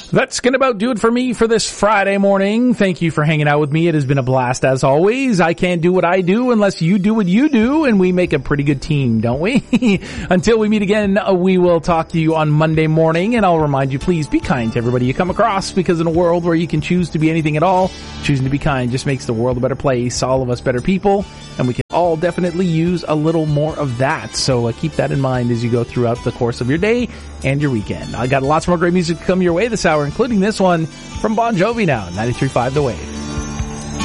That's going to about do it for me for this Friday morning. Thank you for hanging out with me. It has been a blast as always. I can't do what I do unless you do what you do, and we make a pretty good team, don't we? Until we meet again, we will talk to you on Monday morning, and I'll remind you, please be kind to everybody you come across, because in a world where you can choose to be anything at all, choosing to be kind just makes the world a better place, all of us better people, and we can all definitely use a little more of that. So keep that in mind as you go throughout the course of your day and your weekend. I got lots more great music to come your way this hour, including this one from Bon Jovi now, 93.5 The Wave.